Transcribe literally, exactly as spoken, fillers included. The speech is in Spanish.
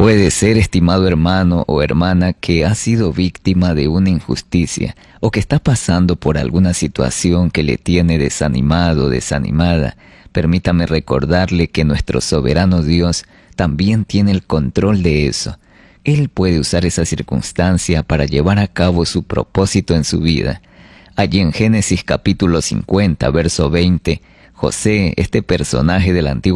Puede ser, estimado hermano o hermana, que ha sido víctima de una injusticia o que está pasando por alguna situación que le tiene desanimado o desanimada. Permítame recordarle que nuestro soberano Dios también tiene el control de eso. Él puede usar esa circunstancia para llevar a cabo su propósito en su vida. Allí en Génesis capítulo cincuenta, verso veinte, José, este personaje del Antiguo